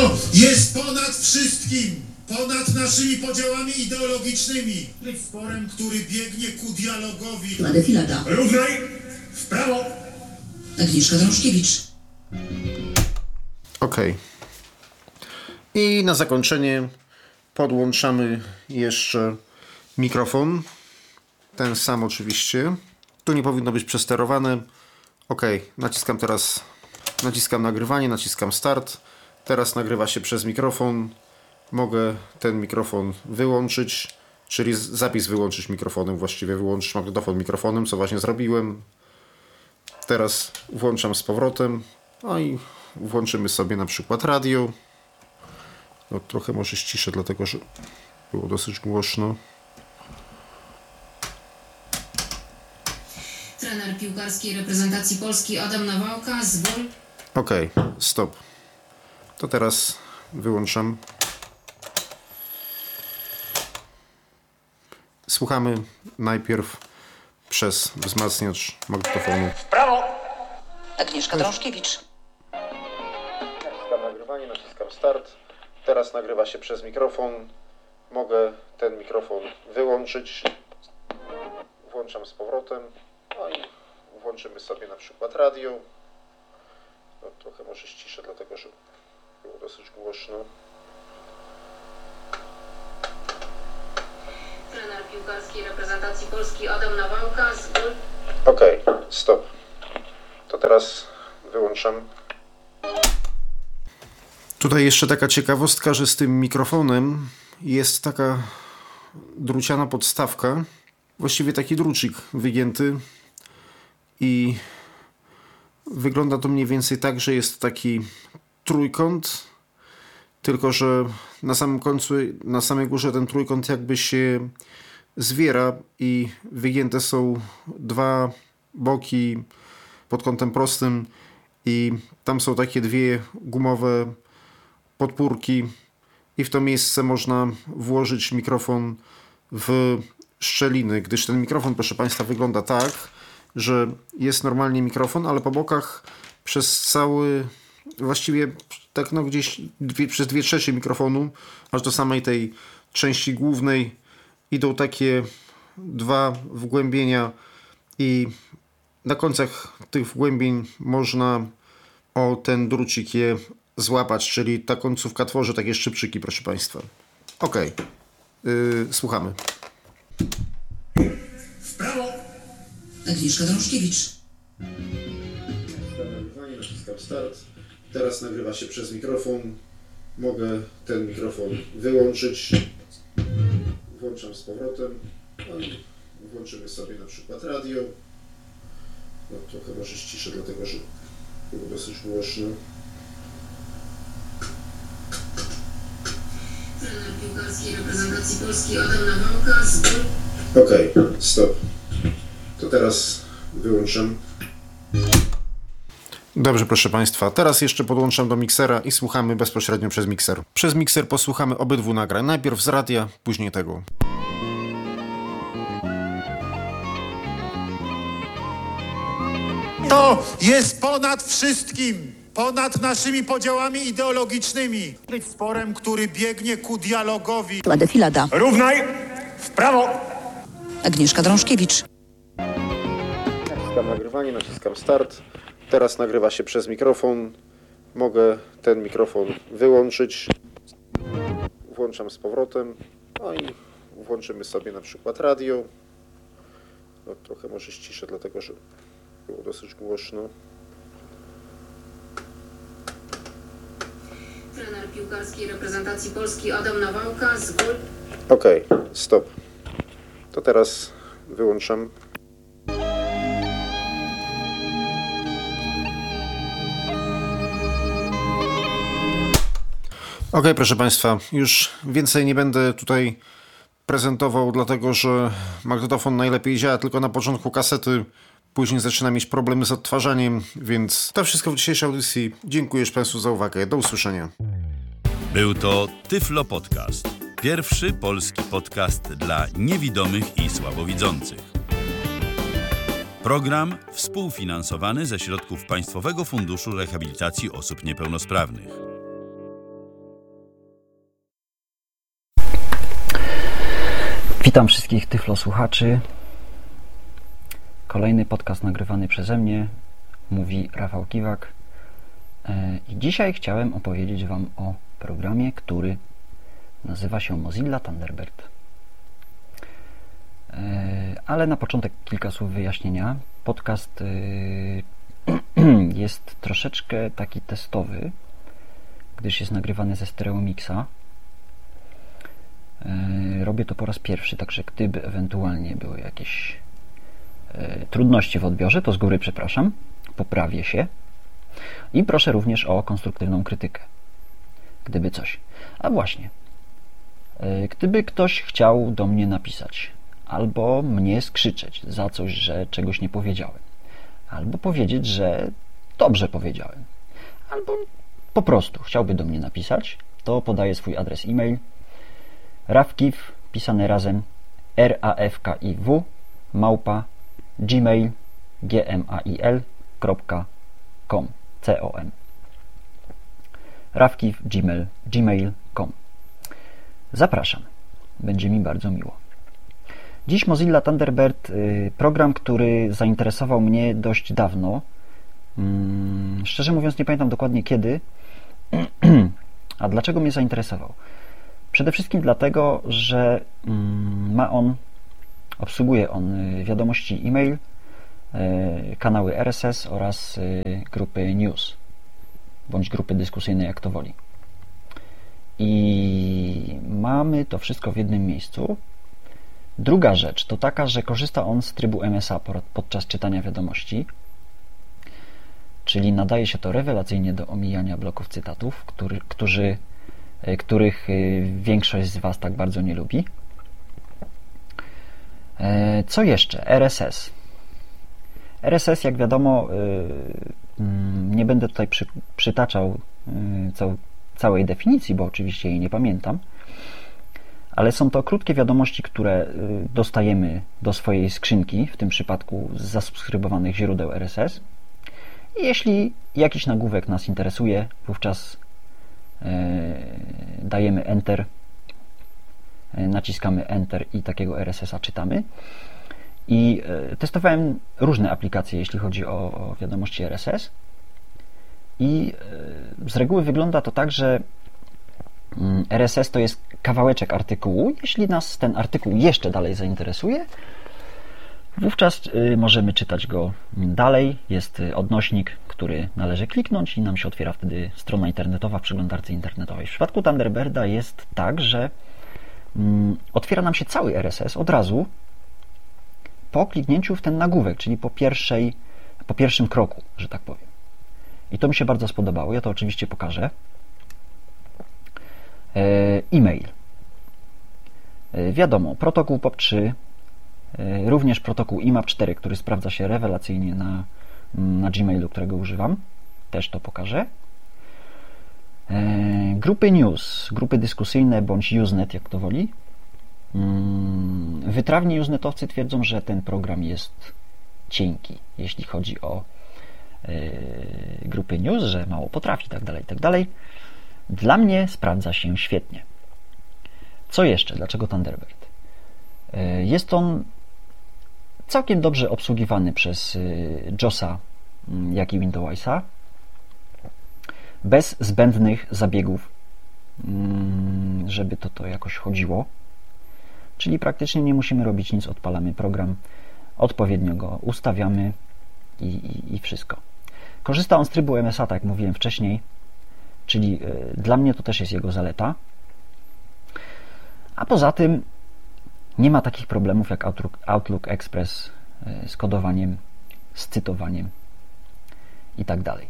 To jest ponad wszystkim, ponad naszymi podziałami ideologicznymi. Sporem, który biegnie ku dialogowi. La defilada. Równaj w prawo. Agnieszka Drążkiewicz. Okej. I na zakończenie podłączamy jeszcze mikrofon. Ten sam oczywiście. Tu nie powinno być przesterowane. Okej. Naciskam nagrywanie, naciskam start. Teraz nagrywa się przez mikrofon. Mogę ten mikrofon wyłączyć, czyli zapis wyłączyć mikrofonem, właściwie wyłączyć magnetofon mikrofonem, co właśnie zrobiłem. Teraz włączam z powrotem, no i włączymy sobie na przykład radio. No, trochę może ściszę, dlatego że było dosyć głośno. Trener piłkarskiej reprezentacji Polski Adam Nawałka z Wol. Okej, stop. To teraz wyłączam. Słuchamy najpierw przez wzmacniacz magnetofonu. W prawo. Agnieszka Drążkiewicz. Naciskam nagrywanie, naciskam start. Teraz nagrywa się przez mikrofon. Mogę ten mikrofon wyłączyć. Włączam z powrotem. No i włączymy sobie na przykład radio. No, trochę może ściszę, dlatego że było dosyć głośno. Trener piłkarskiej reprezentacji Polski Adam Nawałka z Wol. Okej, stop. To teraz wyłączam. Tutaj jeszcze taka ciekawostka, że z tym mikrofonem jest taka druciana podstawka, właściwie taki drucik wygięty i wygląda to mniej więcej tak, że jest taki trójkąt, tylko że na samym końcu, na samej górze ten trójkąt jakby się zwiera i wygięte są dwa boki pod kątem prostym i tam są takie dwie gumowe podpórki i w to miejsce można włożyć mikrofon w szczeliny, gdyż ten mikrofon, proszę Państwa, wygląda tak, że jest normalnie mikrofon, ale po bokach przez cały, właściwie tak no gdzieś przez 2/3 mikrofonu, aż do samej tej części głównej idą takie dwa wgłębienia i na końcach tych wgłębień można o ten drucik je złapać, czyli ta końcówka tworzy takie szczypczyki, proszę Państwa. Okej. Słuchamy. W prawo. Agnieszka Drążkiewicz. Naciskam nagrywanie, naciskam start. Teraz nagrywa się przez mikrofon. Mogę ten mikrofon wyłączyć. Włączam z powrotem. No i włączymy sobie na przykład radio. No, trochę może ściszę, dlatego że było dosyć głośno. Trener piłkarskiej reprezentacji Polski Adam Nawałka z Wol. Okej, stop. To teraz wyłączam. Dobrze, proszę Państwa. Teraz jeszcze podłączam do miksera i słuchamy bezpośrednio przez mikser. Przez mikser posłuchamy obydwu nagrań. Najpierw z radia, później tego. To jest ponad wszystkim, ponad naszymi podziałami ideologicznymi. Sporem, który biegnie ku dialogowi. La defilada. Równaj w prawo. Agnieszka Drążkiewicz. Naciskam nagrywanie, naciskam start. Teraz nagrywa się przez mikrofon. Mogę ten mikrofon wyłączyć. Włączam z powrotem. No i włączymy sobie na przykład radio. No, trochę może ściszę, dlatego że było dosyć głośno. Trener piłkarskiej reprezentacji Polski Adam Nawałka z Wol. Okej, stop. To teraz wyłączam. Okej, proszę Państwa, już więcej nie będę tutaj prezentował, dlatego że magnetofon najlepiej działa tylko na początku kasety, później zaczyna mieć problemy z odtwarzaniem, więc to wszystko w dzisiejszej audycji. Dziękuję już Państwu za uwagę. Do usłyszenia. Był to Tyflo Podcast. Pierwszy polski podcast dla niewidomych i słabowidzących. Program współfinansowany ze środków Państwowego Funduszu Rehabilitacji Osób Niepełnosprawnych. Witam wszystkich tyflosłuchaczy. Kolejny podcast nagrywany przeze mnie. Mówi Rafał Kiwak. I dzisiaj chciałem opowiedzieć Wam o programie, który nazywa się Mozilla Thunderbird. Ale na początek kilka słów wyjaśnienia. Podcast jest troszeczkę taki testowy, gdyż jest nagrywany ze Stereo Mixa. Robię to po raz pierwszy, także gdyby ewentualnie były jakieś trudności w odbiorze, to z góry przepraszam, poprawię się i proszę również o konstruktywną krytykę, gdyby coś. A właśnie, gdyby ktoś chciał do mnie napisać albo mnie skrzyczeć za coś, że czegoś nie powiedziałem, albo powiedzieć, że dobrze powiedziałem, albo po prostu chciałby do mnie napisać, to podaję swój adres e-mail rafkiw, pisane razem rafkiw @gmail.com rafkiw@gmail.com. Zapraszam, będzie mi bardzo miło. Dziś Mozilla Thunderbird, program, który zainteresował mnie dość dawno. Szczerze mówiąc nie pamiętam dokładnie kiedy. A dlaczego mnie zainteresował? Przede wszystkim dlatego, że obsługuje on wiadomości e-mail, kanały RSS oraz grupy news, bądź grupy dyskusyjne, jak to woli. I mamy to wszystko w jednym miejscu. Druga rzecz to taka, że korzysta on z trybu MSA podczas czytania wiadomości, czyli nadaje się to rewelacyjnie do omijania bloków cytatów, których większość z Was tak bardzo nie lubi. Co jeszcze? RSS. RSS, jak wiadomo, nie będę tutaj przytaczał całej definicji, bo oczywiście jej nie pamiętam, ale są to krótkie wiadomości, które dostajemy do swojej skrzynki, w tym przypadku z zasubskrybowanych źródeł RSS. I jeśli jakiś nagłówek nas interesuje, wówczas dajemy Enter, naciskamy Enter i takiego RSS-a czytamy. I testowałem różne aplikacje, jeśli chodzi o wiadomości RSS. I z reguły wygląda to tak, że RSS to jest kawałeczek artykułu. Jeśli nas ten artykuł jeszcze dalej zainteresuje, wówczas możemy czytać go dalej. Jest odnośnik, który należy kliknąć i nam się otwiera wtedy strona internetowa w przeglądarce internetowej. W przypadku Thunderbirda jest tak, że otwiera nam się cały RSS od razu po kliknięciu w ten nagłówek, czyli po pierwszym kroku, że tak powiem. I to mi się bardzo spodobało. Ja to oczywiście pokażę. E-mail. Wiadomo, protokół POP3, również protokół IMAP4, który sprawdza się rewelacyjnie na Gmailu, którego używam. Też to pokażę. Grupy news, grupy dyskusyjne bądź Usenet, jak to woli. Wytrawni usenetowcy twierdzą, że ten program jest cienki, jeśli chodzi o grupy news, że mało potrafi, tak dalej. Dla mnie sprawdza się świetnie. Co jeszcze? Dlaczego Thunderbird? Jest on całkiem dobrze obsługiwany przez JOSa, jak i Windowsa, bez zbędnych zabiegów, żeby to jakoś chodziło. Czyli praktycznie nie musimy robić nic, odpalamy program, odpowiednio go ustawiamy i wszystko. Korzysta on z trybu MSA, tak jak mówiłem wcześniej, czyli dla mnie to też jest jego zaleta. A poza tym nie ma takich problemów jak Outlook Express z kodowaniem, z cytowaniem i tak dalej.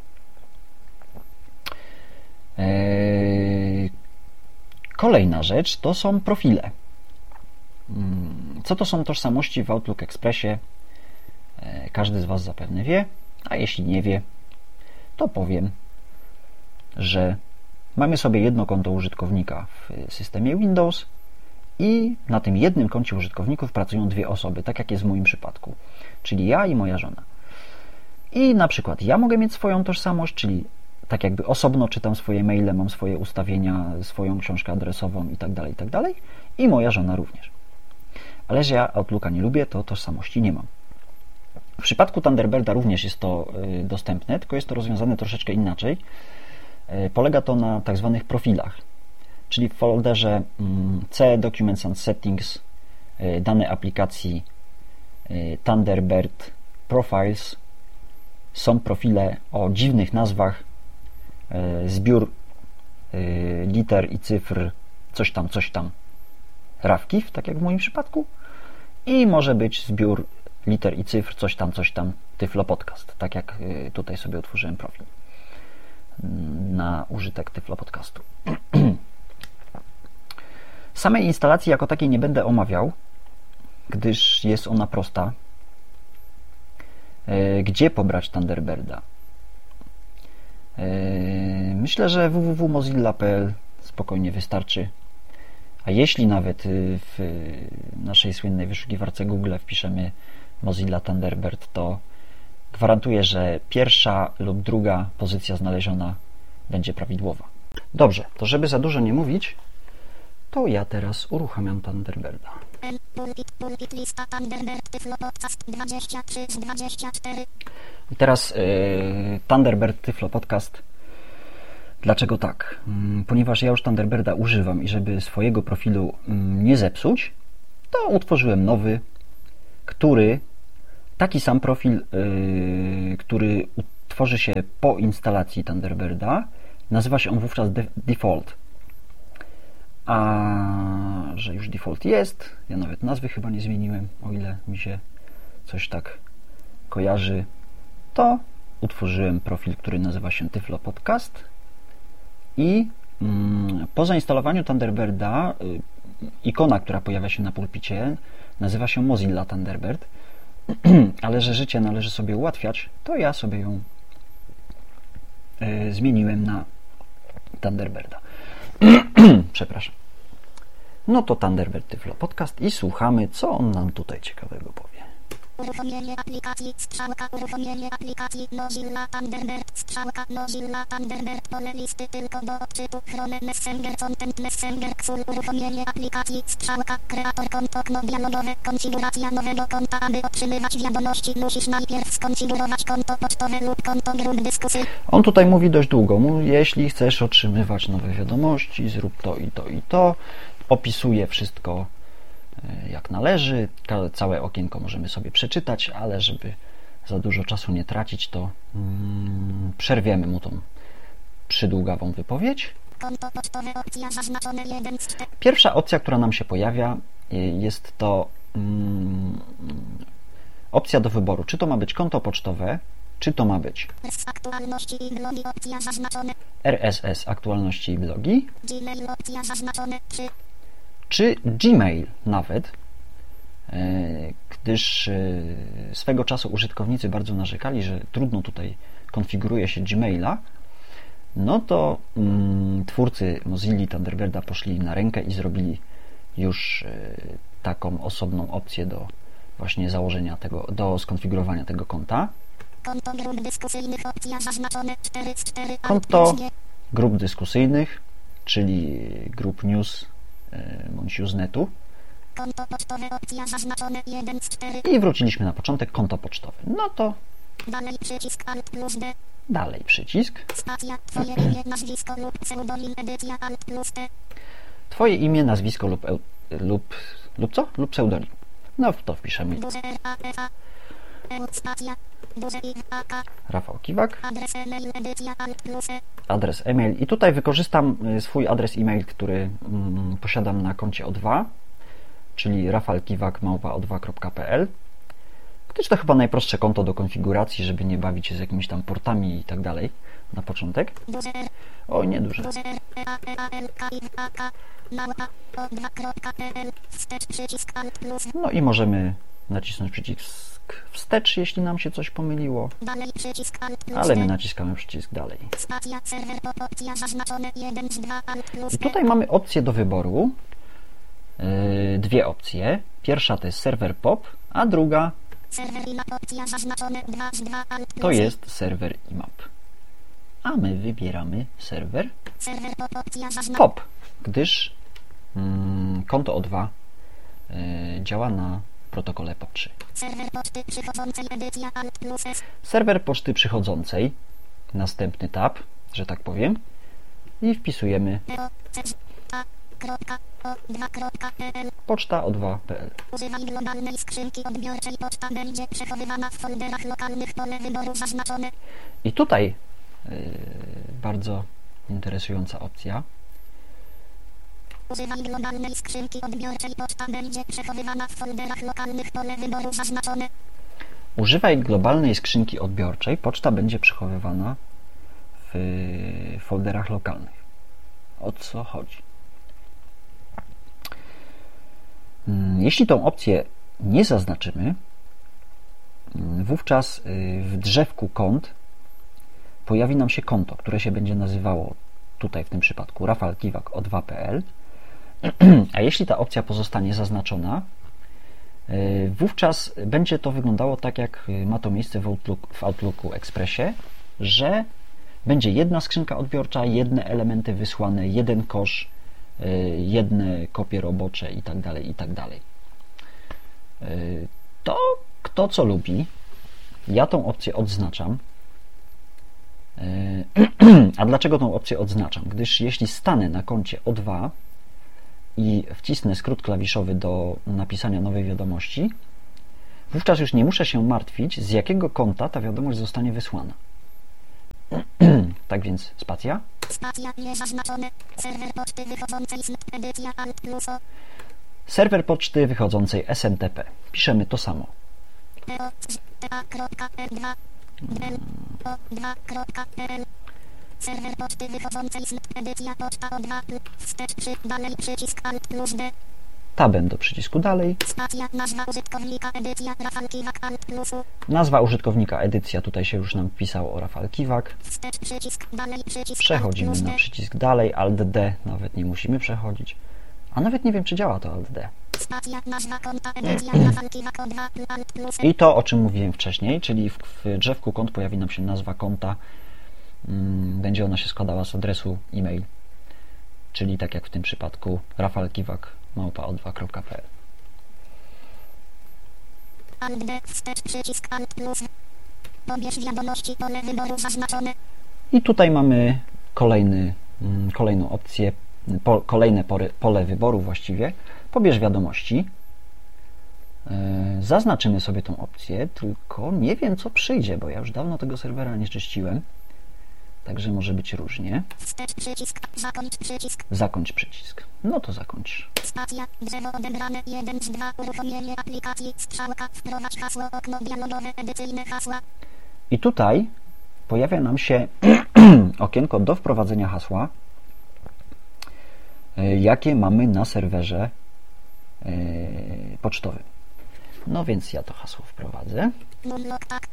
Kolejna rzecz to są profile. Co to są tożsamości w Outlook Expressie? Każdy z Was zapewne wie, a jeśli nie wie, to powiem, że mamy sobie jedno konto użytkownika w systemie Windows i na tym jednym koncie użytkowników pracują dwie osoby, tak jak jest w moim przypadku, czyli ja i moja żona. I na przykład ja mogę mieć swoją tożsamość, czyli tak jakby osobno czytam swoje maile, mam swoje ustawienia, swoją książkę adresową i tak dalej, i moja żona również. ale że ja Outlooka nie lubię, to tożsamości nie mam. W przypadku Thunderbirda również jest to dostępne, tylko jest to rozwiązane troszeczkę inaczej. Polega to na tak zwanych profilach, czyli w folderze C, Documents and Settings, dane aplikacji Thunderbird Profiles są profile o dziwnych nazwach, zbiór liter i cyfr, coś tam, RAWKIF, tak jak w moim przypadku, i może być zbiór liter i cyfr, coś tam, Tyflo Podcast, tak jak tutaj sobie otworzyłem profil na użytek Tyflo Podcastu. Samej instalacji jako takiej nie będę omawiał, gdyż jest ona prosta. Gdzie pobrać Thunderbirda? Myślę, że www.mozilla.pl spokojnie wystarczy. A jeśli nawet w naszej słynnej wyszukiwarce Google wpiszemy Mozilla Thunderbird, to gwarantuję, że pierwsza lub druga pozycja znaleziona będzie prawidłowa. Dobrze, to żeby za dużo nie mówić, to ja teraz uruchamiam Thunderbirda. I teraz Thunderbird Tyflo Podcast. Dlaczego tak? Ponieważ ja już Thunderbirda używam i żeby swojego profilu nie zepsuć, to utworzyłem nowy, taki sam profil, który utworzy się po instalacji Thunderbirda. Nazywa się on wówczas Default. A że już Default jest, ja nawet nazwy chyba nie zmieniłem, o ile mi się coś tak kojarzy, to utworzyłem profil, który nazywa się Tyflo Podcast i po zainstalowaniu Thunderbirda ikona, która pojawia się na pulpicie, nazywa się Mozilla Thunderbird, ale że życie należy sobie ułatwiać, to ja sobie ją zmieniłem na Thunderbirda. Przepraszam. No to Thunderbird Tyflo Podcast i słuchamy, co on nam tutaj ciekawego powie. Uruchomienie aplikacji, strzałka, uruchomienie aplikacji Mozilla Thunderbird, strzałka Mozilla Thunderbird, pole listy tylko do odczytu, Chrome Messenger, Content Messenger, Xul, uruchomienie aplikacji, strzałka, kreator konto, okno dialogowe, konfiguracja nowego konta, aby otrzymywać wiadomości, musisz najpierw skonfigurować konto pocztowe lub konto grup dyskusyjnych. On tutaj mówi dość długo, jeśli chcesz otrzymywać nowe wiadomości, zrób to i to i to, opisuje wszystko jak należy, całe okienko możemy sobie przeczytać, ale żeby za dużo czasu nie tracić, to przerwiemy mu tą przydługawą wypowiedź. Pierwsza opcja, która nam się pojawia, jest to opcja do wyboru, czy to ma być konto pocztowe, czy to ma być RSS aktualności i blogi, czy Gmail nawet, gdyż swego czasu użytkownicy bardzo narzekali, że trudno tutaj konfiguruje się Gmaila, no to twórcy Mozilla Thunderbirda poszli na rękę i zrobili już taką osobną opcję do właśnie założenia tego, do skonfigurowania tego konta. Konto grup dyskusyjnych, opcja zaznaczone 4 z 4. Konto grup dyskusyjnych, czyli grup news bądź Usenetu. Konto pocztowe, opcja zaznaczone 1 z 4. I wróciliśmy na początek, konto pocztowe. No to Dalej przycisk Alt plus D. dalej przycisk. Stacja, twoje imię, nazwisko lub pseudonim, edycja Alt plus T. Twoje imię, nazwisko lub co? Lub pseudonim. No to wpiszemy Stacja, Rafał Kiwak. adres e-mail, edycja Alt plus E. Adres e-mail. I tutaj wykorzystam swój adres e-mail, który posiadam na koncie O2, czyli rafalkiwak@o2.pl, gdyż to chyba najprostsze konto do konfiguracji, żeby nie bawić się z jakimiś tam portami i tak dalej na początek. Oj, nie duże. No i możemy nacisnąć przycisk wstecz, jeśli nam się coś pomyliło, ale my naciskamy przycisk dalej. I tutaj mamy opcję do wyboru, dwie opcje. Pierwsza to jest serwer POP, a druga to jest serwer IMAP. A my wybieramy serwer POP, gdyż konto O2 działa na protokole POP3. Serwer poczty przychodzącej edycja Alt plus S. Serwer poczty przychodzącej, następny tab, że tak powiem, i wpisujemy poczta o2.pl. Używaj globalnej skrzynki odbiorczej. Poczta będzie przechowywana w folderach lokalnych. Pole wyboru zaznaczone. I tutaj bardzo interesująca opcja. Używaj globalnej skrzynki odbiorczej. Poczta będzie przechowywana w folderach lokalnych. Pole wyboru zaznaczone. Używaj globalnej skrzynki odbiorczej. Poczta będzie przechowywana w folderach lokalnych. O co chodzi? Jeśli tą opcję nie zaznaczymy, wówczas w drzewku kont pojawi nam się konto, które się będzie nazywało tutaj w tym przypadku Rafał Kiwak o2.pl, a jeśli ta opcja pozostanie zaznaczona, wówczas będzie to wyglądało tak, jak ma to miejsce w Outlooku Expressie, że będzie jedna skrzynka odbiorcza, jedne elementy wysłane, jeden kosz, jedne kopie robocze i tak dalej, i tak dalej. To kto co lubi. Ja tą opcję odznaczam. A dlaczego tą opcję odznaczam? Gdyż jeśli stanę na koncie O2 i wcisnę skrót klawiszowy do napisania nowej wiadomości, wówczas już nie muszę się martwić, z jakiego konta ta wiadomość zostanie wysłana. Tak więc spacja. Spacja niezaznaczone. Serwer poczty wychodzącej edycja Alt plus O. Serwer poczty wychodzącej SMTP. Piszemy to samo. Serwer poczty wychodzącej edycja poczta O2. Wstecz dalej przycisk Alt plus D. Tabem do przycisku dalej. Spacja nazwa użytkownika edycja Rafał Kiwak Alt plus U. Nazwa użytkownika edycja, tutaj się już nam wpisało Rafał Kiwak. Wstecz przycisk dalej przycisk Przechodzimy Alt plus na D. przycisk dalej, Alt D, nawet nie musimy przechodzić. A nawet nie wiem, czy działa to Alt D. Spacja nazwa konta edycja Rafał Kiwak O2 Alt plus I to, o czym mówiłem wcześniej, czyli w drzewku kont pojawi nam się nazwa konta. Będzie ona się składała z adresu e-mail, czyli tak jak w tym przypadku rafalkiwak@o2.pl. Alt D. Wstecz przycisk Alt plus. Pobierz wiadomości. Pole wyboru zaznaczone. I tutaj mamy kolejną opcję, kolejne pole wyboru właściwie. Pobierz wiadomości. Zaznaczymy sobie tą opcję, tylko nie wiem, co przyjdzie, bo ja już dawno tego serwera nie czyściłem. Także może być różnie. Wstecz przycisk. Zakończ przycisk. Zakończ przycisk. No to zakończ. Spacja. Drzewo odebrane. 1 z 2. Uruchomienie aplikacji. Strzałka. Wprowadź hasło. Okno dialogowe. Edycyjne hasła. I tutaj pojawia nam się okienko do wprowadzenia hasła, jakie mamy na serwerze pocztowym. No więc ja to hasło wprowadzę. Numlock tak.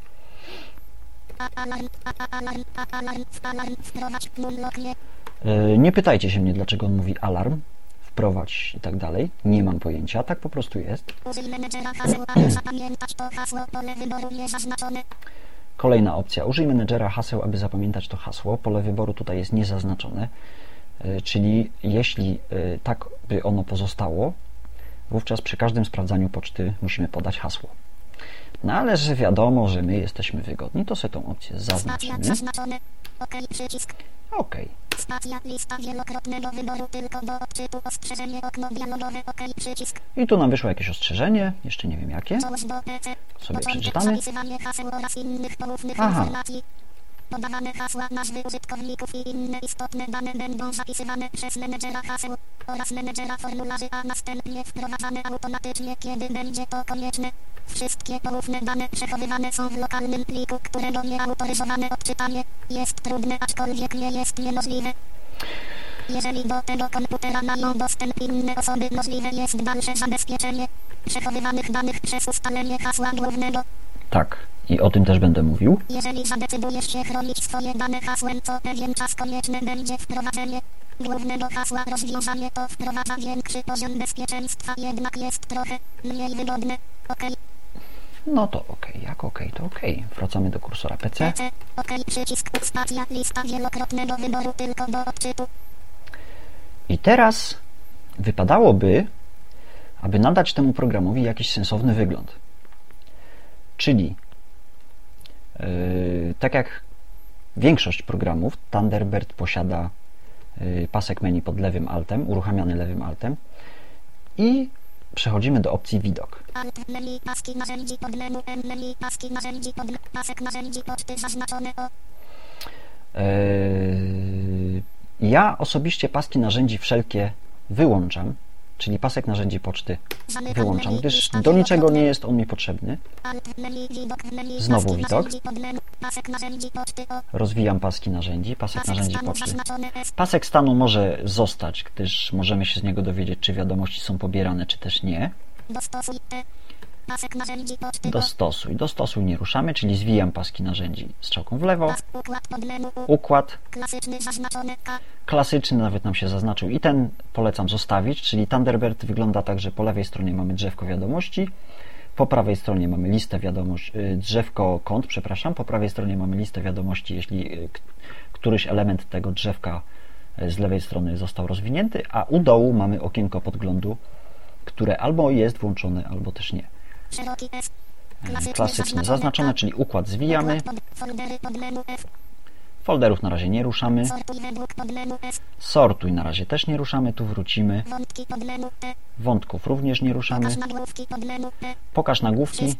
Alarm. Wprowadź. Numlock nie. Nie pytajcie się mnie, dlaczego on mówi alarm, wprowadź i tak dalej. Nie mam pojęcia, tak po prostu jest. Użyj menedżera haseł, aby zapamiętać to hasło. Pole wyboru niezaznaczone. Kolejna opcja. Użyj menedżera haseł, aby zapamiętać to hasło. Pole wyboru tutaj jest niezaznaczone, czyli jeśli tak by ono pozostało, wówczas przy każdym sprawdzaniu poczty musimy podać hasło. No ale że wiadomo, że my jesteśmy wygodni, to sobie tą opcję Spacja zaznaczymy. zaznaczone. OK przycisk. OK. Spacja lista wielokrotnego wyboru tylko do odczytu. Ostrzeżenie okno dialogowe. OK przycisk. I tu nam wyszło jakieś ostrzeżenie, jeszcze nie wiem jakie. Coraz do PC. Sobie Początek przeczytamy. zapisywanie haseł oraz innych poufnych Aha. informacji. Podawane hasła, nazwy użytkowników i inne istotne dane będą zapisywane przez menedżera haseł oraz menedżera formularzy, a następnie wprowadzane automatycznie, kiedy będzie to konieczne. Wszystkie poufne dane przechowywane są w lokalnym pliku, którego nieautoryzowane odczytanie jest trudne, aczkolwiek nie jest niemożliwe. Jeżeli do tego komputera mają dostęp inne osoby, możliwe jest dalsze zabezpieczenie przechowywanych danych przez ustalenie hasła głównego. Tak, i o tym też będę mówił. Jeżeli zadecydujesz się chronić swoje dane hasłem, co pewien czas konieczne będzie wprowadzenie głównego hasła. Rozwiązanie to wprowadza większy poziom bezpieczeństwa, jednak jest trochę mniej wygodne. OK. No to OK. Jak OK, to OK. Wracamy do kursora PC. PC. OK. Przycisk. Spacja. Lista wielokrotnego wyboru tylko do odczytu. I teraz wypadałoby, aby nadać temu programowi jakiś sensowny wygląd. Czyli tak jak większość programów, Thunderbird posiada pasek menu pod lewym altem, uruchamiany lewym altem i przechodzimy do opcji widok. Alt menu, paski narzędzi pod menu, paski narzędzi pod pasek narzędzi poczty zaznaczone o. Ja osobiście paski narzędzi wszelkie wyłączam, czyli pasek narzędzi poczty wyłączam, gdyż do niczego nie jest on mi potrzebny. Znowu widok. Rozwijam paski narzędzi, pasek narzędzi poczty. Pasek stanu może zostać, gdyż możemy się z niego dowiedzieć, czy wiadomości są pobierane, czy też nie. Dostosuj. Dostosuj nie ruszamy, czyli zwijam paski narzędzi strzałką w lewo. Układ. Klasyczny nawet nam się zaznaczył i ten polecam zostawić, czyli Thunderbird wygląda tak, że po lewej stronie mamy drzewko wiadomości, po prawej stronie mamy listę wiadomości, drzewko kont, przepraszam, po prawej stronie mamy listę wiadomości, jeśli któryś element tego drzewka z lewej strony został rozwinięty, a u dołu mamy okienko podglądu, które albo jest włączone, albo też nie. Klasyczny zaznaczone, czyli układ zwijamy. Folderów na razie nie ruszamy. Sortuj na razie też nie ruszamy, tu wrócimy. Wątków również nie ruszamy. Pokaż nagłówki.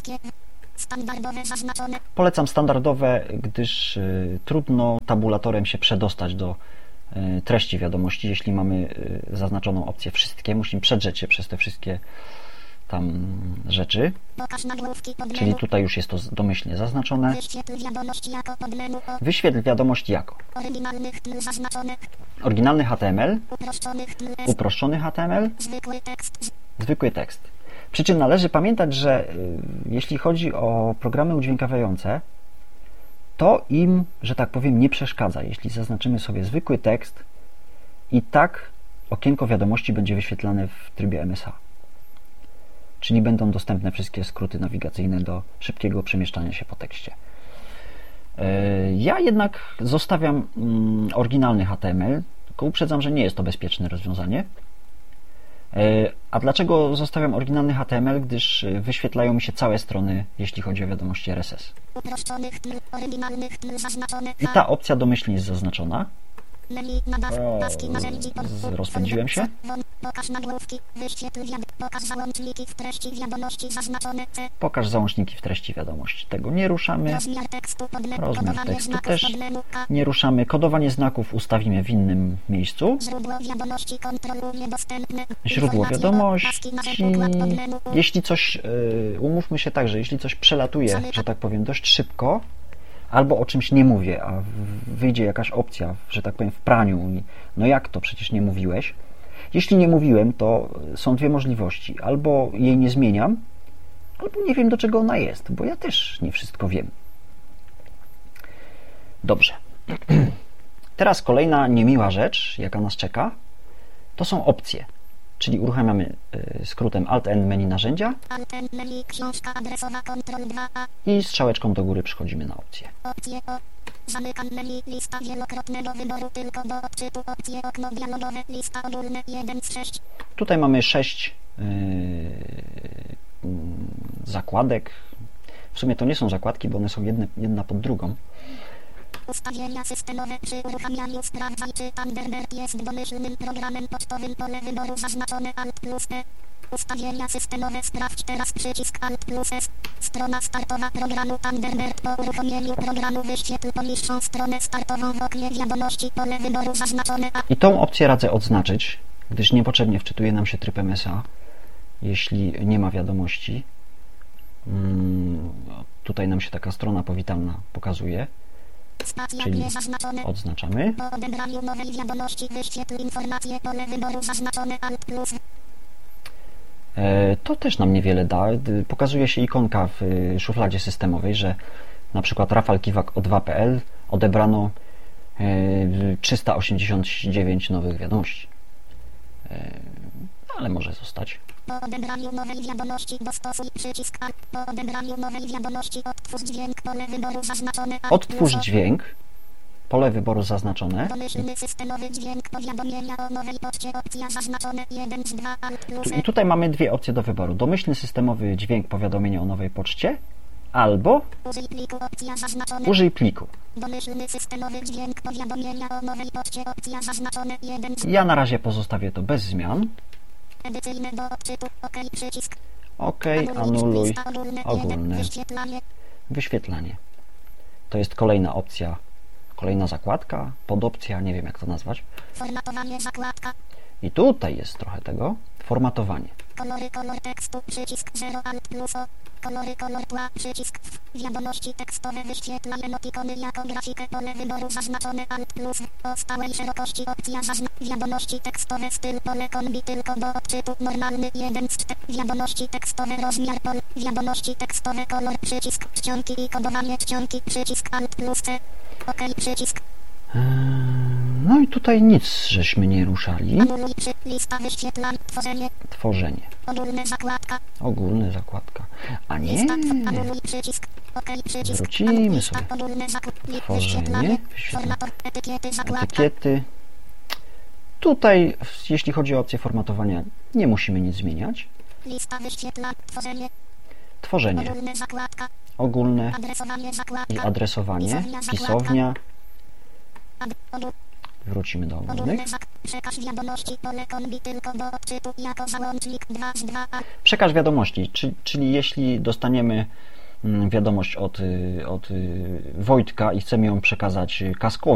Polecam standardowe, gdyż trudno tabulatorem się przedostać do treści wiadomości. Jeśli mamy zaznaczoną opcję wszystkie, musimy przedrzeć się przez te wszystkie tam rzeczy. Czyli tutaj już jest to domyślnie zaznaczone. Wyświetl wiadomości jako oryginalny HTML, uproszczony HTML, zwykły tekst. Przy czym należy pamiętać, że jeśli chodzi o programy udźwiękawiające, to im, że tak powiem, nie przeszkadza. Jeśli zaznaczymy sobie zwykły tekst, i tak okienko wiadomości będzie wyświetlane w trybie MSH. Czyli będą dostępne wszystkie skróty nawigacyjne do szybkiego przemieszczania się po tekście. Ja jednak zostawiam oryginalny HTML, tylko uprzedzam, że nie jest to bezpieczne rozwiązanie. A dlaczego zostawiam oryginalny HTML? Gdyż wyświetlają mi się całe strony, jeśli chodzi o wiadomości RSS. I ta opcja domyślnie jest zaznaczona. Rozpędziłem się. Pokaż załączniki w treści wiadomości. Tego nie ruszamy. Rozmiar tekstu też nie ruszamy. Kodowanie znaków ustawimy w innym miejscu. Źródło wiadomości. Jeśli coś, umówmy się tak, że jeśli coś przelatuje, że tak powiem, dość szybko, albo o czymś nie mówię, a wyjdzie jakaś opcja, że tak powiem, w praniu i no jak to, przecież nie mówiłeś. Jeśli nie mówiłem, to są dwie możliwości. Albo jej nie zmieniam, albo nie wiem, do czego ona jest, bo ja też nie wszystko wiem. Dobrze. Teraz kolejna niemiła rzecz, jaka nas czeka, to są opcje. Czyli uruchamiamy skrótem Alt-N menu narzędzia i strzałeczką do góry przechodzimy na opcję. Zamykam menu, lista wielokrotnego wyboru tylko do odczytu, opcje, okno dialogowe, lista ogólne, 1 z 6. Tutaj mamy 6 zakładek. W sumie to nie są zakładki, bo one są jedna pod drugą. Ustawienia systemowe przy uruchamianiu sprawdzaj, czy Thunderbird jest domyślnym programem pocztowym, pole wyboru zaznaczone Alt plus E. Ustawienia systemowe, sprawdź teraz przycisk Alt plus S. Strona startowa programu Thunderbird. Po uruchomieniu programu wyświetl poniższą stronę startową w oknie wiadomości, pole wyboru zaznaczone A. I tą opcję radzę odznaczyć, gdyż niepotrzebnie wczytuje nam się tryb MSA, jeśli nie ma wiadomości. Tutaj nam się taka strona powitalna pokazuje. Czyli odznaczamy. Po odebraniu nowej wiadomości wyświetl informację, pole wyboru zaznaczone Alt plus. To też nam niewiele da. Pokazuje się ikonka w szufladzie systemowej, że na przykład Rafał Kiwak o 2.pl odebrano 389 nowych wiadomości. Ale może zostać. Po odebraniu nowej wiadomości dostosuj przycisk A. Po odebraniu nowej wiadomości odtwórz dźwięk, pole wyboru zaznaczone A. Odtwórz dźwięk. pole wyboru zaznaczone. Domyślny systemowy dźwięk powiadomienia o nowej poczcie, opcja zaznaczone 1 z 2 alt plus I tutaj mamy dwie opcje do wyboru. Domyślny systemowy dźwięk powiadomienia o nowej poczcie albo użyj pliku, opcja zaznaczone. użyj pliku. Domyślny systemowy dźwięk powiadomienia o nowej poczcie, opcja zaznaczone 1 z Ja na razie pozostawię to bez zmian. edycyjny do odczytu, OK przycisk. OK, anuluj, Lista ogólne, ogólne, wyświetlanie. wyświetlanie. To jest kolejna opcja, kolejna zakładka, podopcja, nie wiem jak to nazwać. Formatowanie zakładka. I tutaj jest trochę tego. Formatowanie. Kolory, kolor tekstu, przycisk 0 alt plus o. Kolory, kolor tła, przycisk wiadomości tekstowe, wyświetlane emotikony jako grafikę, pole wyboru zaznaczone alt plus o stałej szerokości, opcja wiadomości tekstowe, styl, pole kombi tylko do odczytu, normalny 1 z 4, wiadomości tekstowe, rozmiar pol, wiadomości tekstowe, kolor, przycisk, czcionki i kodowanie czcionki, przycisk alt plus C, OK przycisk. No i tutaj nic żeśmy nie ruszali. Anuluj lista wyświetlań, tworzenie, Tworzenie. ogólne zakładka, Ogólny zakładka. A nie. lista, anuluj przycisk, OK przycisk, Wrócimy lista, sobie. ogólne Tworzenie, wyświetlanie, wyświetlanie. formator, etykiety, zakładka, Etykiety. Tutaj, jeśli chodzi o opcję formatowania, nie musimy nic zmieniać. lista wyświetlań, tworzenie, Tworzenie. ogólne zakładka, Ogólne adresowanie i zakładka, adresowanie. Pisownia, Pisownia. ogólne Wrócimy do ogólnych. przekaż wiadomości, pole kombi tylko do odczytu jako załącznik 2 z 2 Przekaż wiadomości, czyli jeśli dostaniemy wiadomość od Wojtka i chcemy ją przekazać Kaskowi,